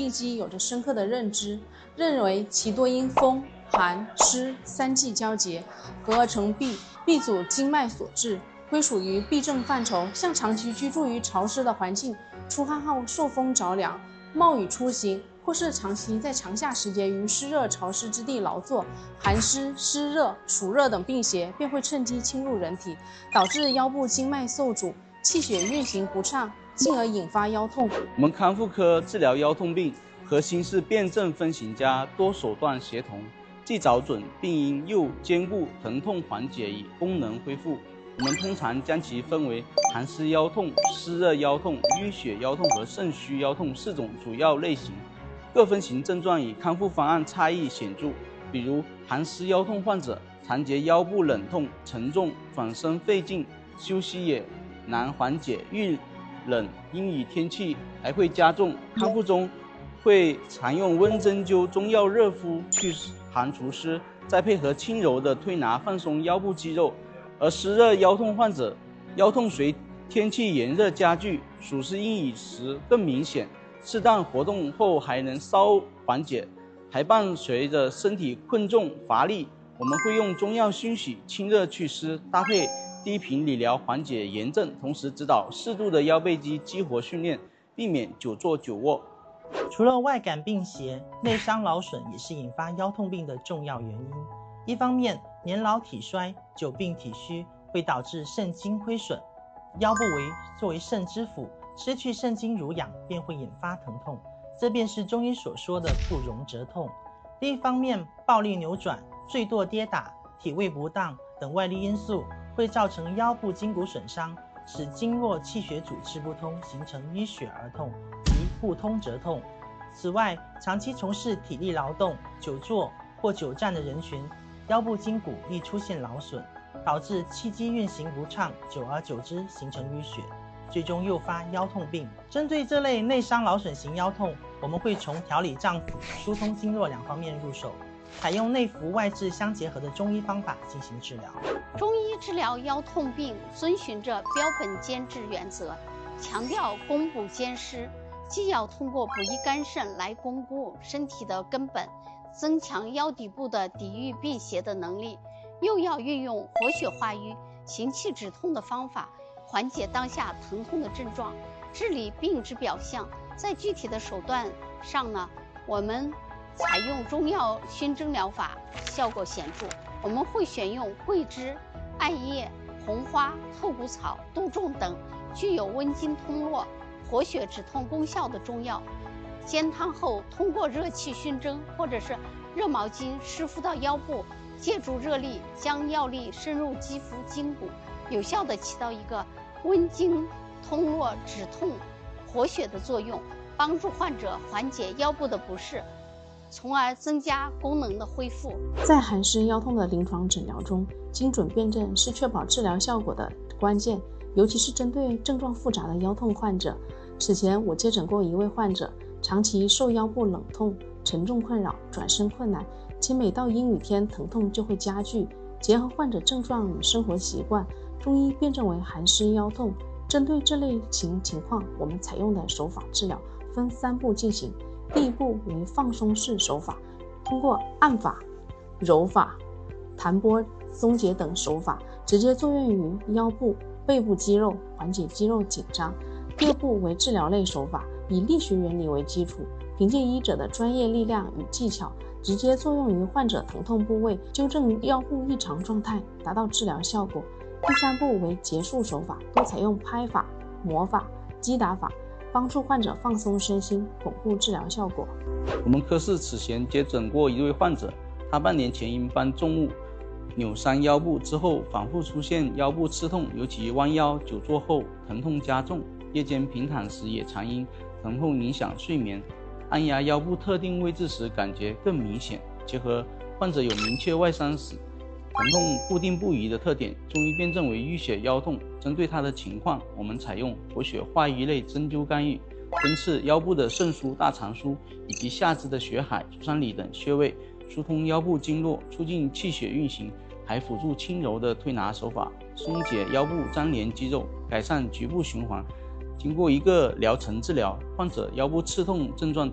痹肌有着深刻的认知，认为其多因风、寒、湿三季交结合而成痹，痹阻经脉所致，归属于痹症范畴。像长期居住于潮湿的环境，出汗后受风着凉，冒雨出行，或是长期在长夏时节于湿热潮湿之地劳作，寒湿、湿热、暑热等病邪便会趁机侵入人体，导致腰部经脉受阻，气血运行不畅，进而引发腰痛。 我们康复科治疗腰痛病，核心是辨证分型加多手段协同，既找准病因，又兼顾疼痛缓解与功能恢复。我们通常将其分为寒湿腰痛、湿热腰痛、淤血腰痛和肾虚腰痛4种主要类型，各分型症状与康复方案差异显著。比如寒湿腰痛患者常觉腰部冷痛、沉重，转身费劲，休息也难缓解，遇冷阴雨天气还会加重。康复中会常用温针灸、中药热敷祛寒除湿，再配合轻柔的推拿放松腰部肌肉。而湿热腰痛患者，腰痛随天气炎热加剧，暑湿阴雨时更明显，适当活动后还能稍缓解，还伴随着身体困重乏力。我们会用中药熏洗、清热祛湿，搭配低频理疗缓解炎症，同时指导适度的腰背肌激活训练，避免久坐久卧。 除了外感病邪，内伤劳损也是引发腰痛病的重要原因。一方面，年老体衰、久病体虚会导致肾精亏损，腰部作为肾之府，失去肾精濡养便会引发疼痛，这便是中医所说的不容折痛。另一方面，暴力扭转、坠堕跌打、体位不当等外力因素会造成腰部筋骨损伤，使经络气血主治不通，形成淤血而痛，即不通则痛。此外，长期从事体力劳动、久坐或久站的人群，腰部筋骨易出现劳损，导致气机运行不畅，久而久之形成淤血，最终诱发腰痛病。针对这类内伤劳损型腰痛，我们会从调理脏腑、疏通经络2方面入手，采用内服外治相结合的中医方法进行治疗。 中医治疗腰痛病遵循着标本兼治原则，强调攻补兼施，既要通过补益肝肾来巩固身体的根本，增强腰底部的抵御病邪的能力，又要运用活血化瘀、行气止痛的方法，缓解当下疼痛的症状，治理病之表象。在具体的手段上呢，我们采用中药熏蒸疗法，效果显著。我们会选用桂枝、艾叶、红花、透骨草、杜仲等具有温经通络、活血止痛功效的中药，煎汤后通过热气熏蒸或者是热毛巾湿敷到腰部，借助热力将药力深入肌肤筋骨，有效地起到一个温经通络、止痛活血的作用，帮助患者缓解腰部的不适，从而增加功能的恢复。 在寒湿腰痛的临床诊疗中，精准辨证是确保治疗效果的关键，尤其是针对症状复杂的腰痛患者。此前我接诊过一位患者，长期受腰部冷痛、沉重困扰，转身困难，且每到阴雨天疼痛就会加剧。结合患者症状与生活习惯，中医辨证为寒湿腰痛。针对这类情况，我们采用的手法治疗分3步进行。第一步为放松式手法，通过按法、揉法、弹拨、松解等手法，直接作用于腰部、背部肌肉，缓解肌肉紧张。第二步为治疗类手法，以力学原理为基础，凭借医者的专业力量与技巧，直接作用于患者疼痛部位，纠正腰部异常状态，达到治疗效果。第3步为结束手法，多采用拍法、摩法、击打法，帮助患者放松身心，巩固治疗效果。 我们科室此前接诊过一位患者，他半年前因搬重物扭伤腰部之后，反复出现腰部刺痛，尤其弯腰、久坐后疼痛加重，夜间平躺时也常因疼痛影响睡眠，按压腰部特定位置时感觉更明显。结合患者有明确外伤时疼痛固定不移的特点，中医辨证为淤血腰痛。针对他的情况，我们采用活血化瘀类针灸干预，针刺腰部的肾腧、大肠腧以及下肢的血海、足三里等穴位，疏通腰部经络，促进气血运行，还辅助轻柔的推拿手法，松解腰部粘连肌肉，改善局部循环。经过1个疗程治疗，患者腰部刺痛症状